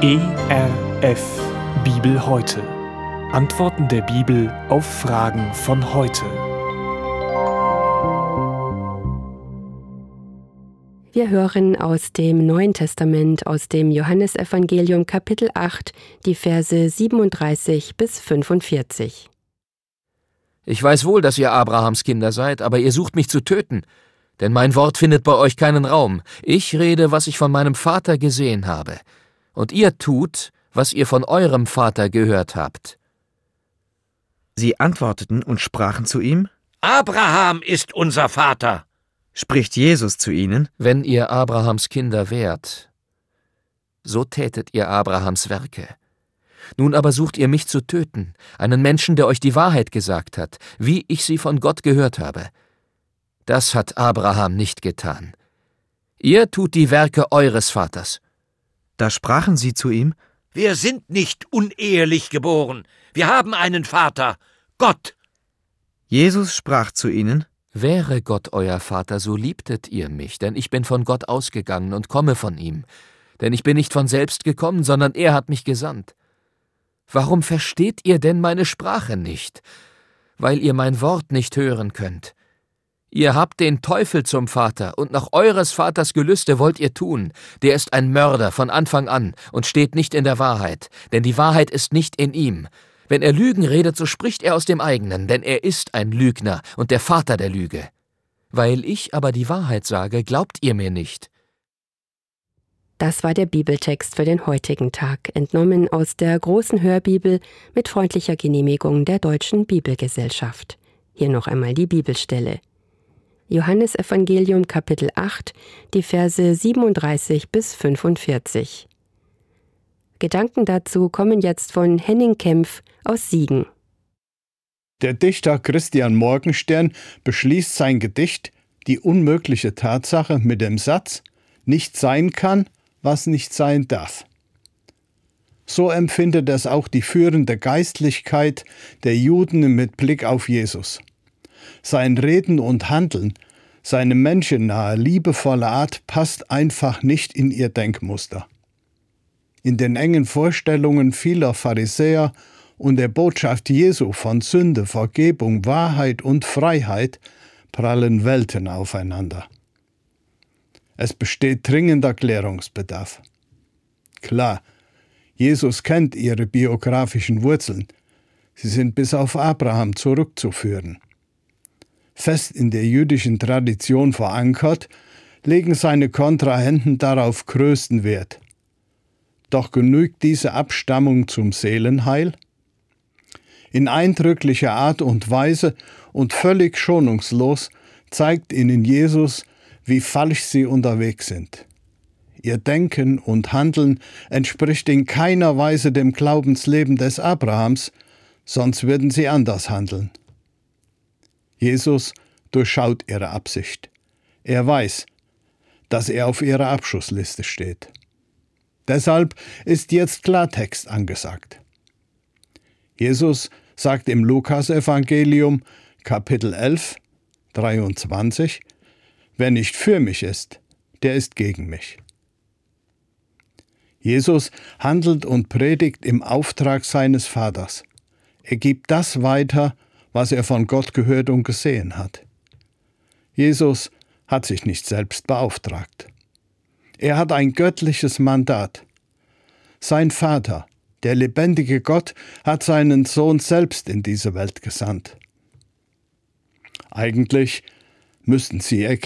ERF Bibel heute. Antworten der Bibel auf Fragen von heute. Wir hören aus dem Neuen Testament, aus dem Johannesevangelium Kapitel 8, die Verse 37 bis 45. Ich weiß wohl, dass ihr Abrahams Kinder seid, aber ihr sucht mich zu töten. Denn mein Wort findet bei euch keinen Raum. Ich rede, was ich von meinem Vater gesehen habe. Und ihr tut, was ihr von eurem Vater gehört habt. Sie antworteten und sprachen zu ihm: Abraham ist unser Vater. Spricht Jesus zu ihnen: Wenn ihr Abrahams Kinder wärt, so tätet ihr Abrahams Werke. Nun aber sucht ihr mich zu töten, einen Menschen, der euch die Wahrheit gesagt hat, wie ich sie von Gott gehört habe. Das hat Abraham nicht getan. Ihr tut die Werke eures Vaters. Da sprachen sie zu ihm: Wir sind nicht unehelich geboren. Wir haben einen Vater, Gott. Jesus sprach zu ihnen: Wäre Gott euer Vater, so liebtet ihr mich, denn ich bin von Gott ausgegangen und komme von ihm. Denn ich bin nicht von selbst gekommen, sondern er hat mich gesandt. Warum versteht ihr denn meine Sprache nicht? Weil ihr mein Wort nicht hören könnt. Ihr habt den Teufel zum Vater, und nach eures Vaters Gelüste wollt ihr tun. Der ist ein Mörder von Anfang an und steht nicht in der Wahrheit, denn die Wahrheit ist nicht in ihm. Wenn er Lügen redet, so spricht er aus dem eigenen, denn er ist ein Lügner und der Vater der Lüge. Weil ich aber die Wahrheit sage, glaubt ihr mir nicht. Das war der Bibeltext für den heutigen Tag, entnommen aus der großen Hörbibel mit freundlicher Genehmigung der Deutschen Bibelgesellschaft. Hier noch einmal die Bibelstelle. Johannesevangelium Kapitel 8, die Verse 37 bis 45. Gedanken dazu kommen jetzt von Henning Kempf aus Siegen. Der Dichter Christian Morgenstern beschließt sein Gedicht Die unmögliche Tatsache mit dem Satz: Nicht sein kann, was nicht sein darf. So empfindet es auch die führende Geistlichkeit der Juden mit Blick auf Jesus. Sein Reden und Handeln, seine menschennahe, liebevolle Art passt einfach nicht in ihr Denkmuster. In den engen Vorstellungen vieler Pharisäer und der Botschaft Jesu von Sünde, Vergebung, Wahrheit und Freiheit prallen Welten aufeinander. Es besteht dringender Klärungsbedarf. Klar, Jesus kennt ihre biografischen Wurzeln. Sie sind bis auf Abraham zurückzuführen. Fest in der jüdischen Tradition verankert, legen seine Kontrahenten darauf größten Wert. Doch genügt diese Abstammung zum Seelenheil? In eindrücklicher Art und Weise und völlig schonungslos zeigt ihnen Jesus, wie falsch sie unterwegs sind. Ihr Denken und Handeln entspricht in keiner Weise dem Glaubensleben des Abrahams, sonst würden sie anders handeln. Jesus durchschaut ihre Absicht. Er weiß, dass er auf ihrer Abschussliste steht. Deshalb ist jetzt Klartext angesagt. Jesus sagt im Lukasevangelium, Kapitel 11, 23, wer nicht für mich ist, der ist gegen mich. Jesus handelt und predigt im Auftrag seines Vaters. Er gibt das weiter, was er von Gott gehört und gesehen hat. Jesus hat sich nicht selbst beauftragt. Er hat ein göttliches Mandat. Sein Vater, der lebendige Gott, hat seinen Sohn selbst in diese Welt gesandt. Eigentlich müssten sie erkennen,